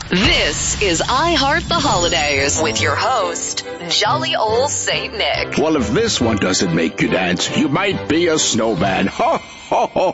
This is I Heart the Holidays with your host, Jolly Old Saint Nick. Well, if this one doesn't make you dance, you might be a snowman. Ho, ho, ho,